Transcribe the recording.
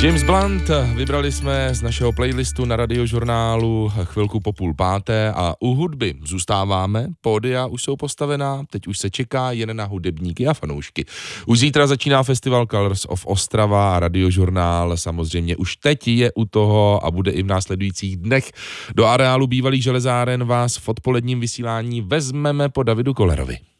James Blunt vybrali jsme z našeho playlistu na Radiožurnálu chvilku po 4:30 a u hudby zůstáváme, pódia už jsou postavená, teď už se čeká jen na hudebníky a fanoušky. Už zítra začíná festival Colors of Ostrava a Radiožurnál samozřejmě už teď je u toho a bude i v následujících dnech. Do areálu bývalých železáren vás v odpoledním vysílání vezmeme po Davidu Kollerovi.